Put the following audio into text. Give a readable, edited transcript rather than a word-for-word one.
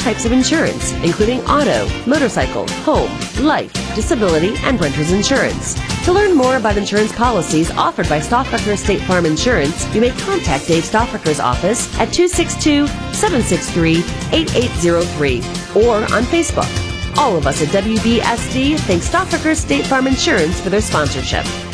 types of insurance, including auto, motorcycle, home, life, disability, and renter's insurance. To learn more about insurance policies offered by Stauffacher State Farm Insurance, you may contact Dave Stauffacher's office at 262-763-8803 or on Facebook. All of us at WBSD thank Stauffacher State Farm Insurance for their sponsorship.